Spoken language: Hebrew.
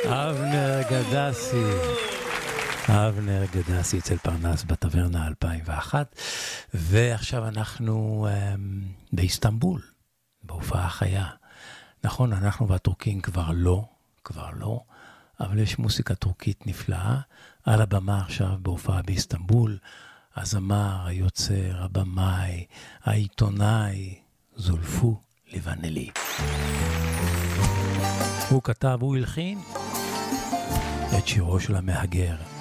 אבנר גדסי אצל פרנס בטברנה 2001, ועכשיו אנחנו באיסטנבול, בהופעה חיה. נכון, אנחנו והטורקים כבר לא, אבל יש מוסיקה טורקית נפלאה. על הבמה עכשיו בהופעה באיסטנבול, הזמר, היוצר, הבמאי, העיתונאי, זולפו ליבנלי. הוא כתב, הוא הלחין את שירו של המהגר.